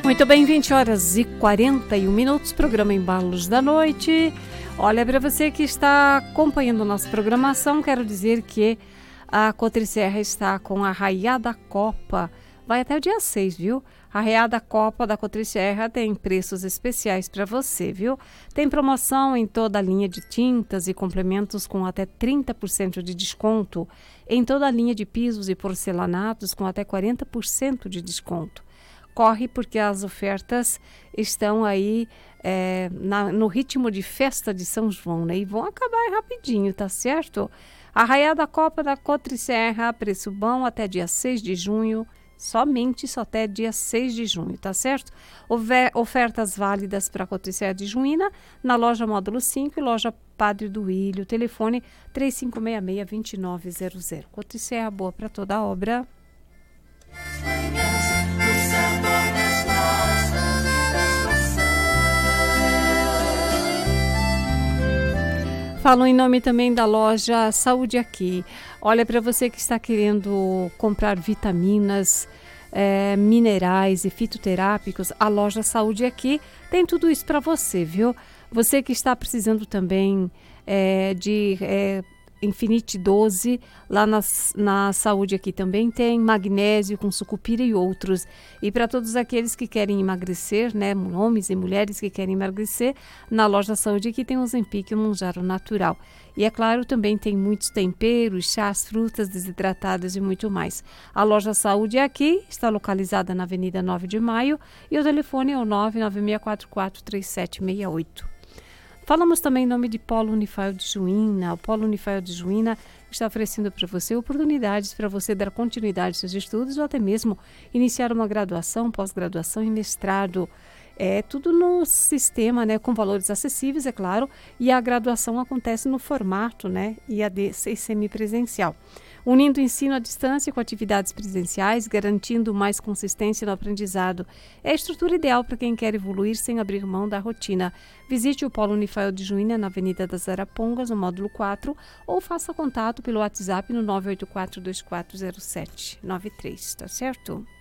Muito bem, 20 horas e 41 minutos, programa Embalos da Noite. Olha, para você que está acompanhando nossa programação, quero dizer que a Cotriserra está com a Arraiada Copa. Vai até o dia 6, viu? A Arraiada Copa da Cotriserra tem preços especiais para você, viu? Tem promoção em toda a linha de tintas e complementos com até 30% de desconto. Em toda a linha de pisos e porcelanatos com até 40% de desconto. Corre porque as ofertas estão aí no ritmo de festa de São João, né? E vão acabar rapidinho, tá certo? Arraiada Copa da Cotriserra, preço bom até dia 6 de junho, somente só até dia 6 de junho, tá certo? Ofertas válidas para a Cotriserra de Juína, na loja Módulo 5 e loja Padre do Ilho, telefone 3566-2900. Cotriserra, boa para toda a obra. Falo em nome também da loja Saúde Aqui. Olha, para você que está querendo comprar vitaminas, minerais e fitoterápicos, a loja Saúde Aqui tem tudo isso para você, viu? Você que está precisando também de Infinite 12, lá na Saúde Aqui também tem magnésio com sucupira e outros. E para todos aqueles que querem emagrecer, né, homens e mulheres que querem emagrecer, na loja Saúde Aqui tem o Ozempic e o Monjaro Natural. E é claro, também tem muitos temperos, chás, frutas desidratadas e muito mais. A loja Saúde Aqui está localizada na Avenida 9 de Maio e o telefone é o 996443768. Falamos também em nome de Polo Unifael de Juína. O Polo Unifael de Juína está oferecendo para você oportunidades para você dar continuidade aos seus estudos ou até mesmo iniciar uma graduação, pós-graduação e mestrado. É tudo no sistema, né, com valores acessíveis, é claro, e a graduação acontece no formato, né, IAD e semipresencial. Unindo o ensino à distância com atividades presenciais, garantindo mais consistência no aprendizado. É a estrutura ideal para quem quer evoluir sem abrir mão da rotina. Visite o Polo Unifael de Juína na Avenida das Arapongas, no módulo 4, ou faça contato pelo WhatsApp no 984-240793, tá certo?